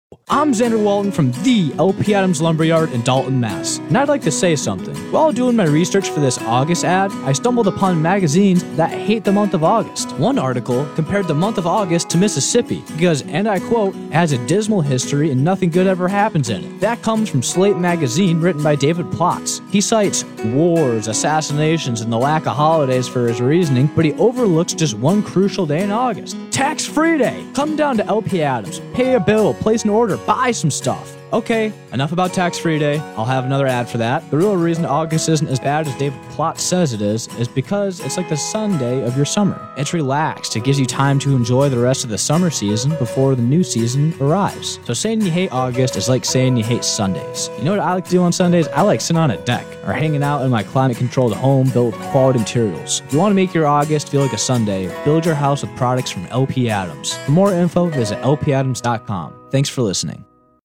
I'm Xander Walton from the LP Adams Lumberyard in Dalton, Mass. And I'd like to say something. While doing my research for this August ad, I stumbled upon magazines that hate the month of August. One article compared the month of August to Mississippi because, and I quote, it has a dismal history and nothing good ever happens in it. That comes from Slate magazine written by David Plotz. He cites wars, assassinations, and the lack of holidays for his reasoning, but he overlooks just one crucial day in August. Tax-free day! Come down to LP Adams, pay a bill, place an order, buy some stuff. Okay, enough about tax-free day. I'll have another ad for that. The real reason August isn't as bad as David Plotz says it is because it's like the Sunday of your summer. It's relaxed. It gives you time to enjoy the rest of the summer season before the new season arrives. So saying you hate August is like saying you hate Sundays. You know what I like to do on Sundays? I like sitting on a deck or hanging out in my climate-controlled home built with quality materials. If you want to make your August feel like a Sunday, build your house with products from LP Adams. For more info, visit lpadams.com. Thanks for listening.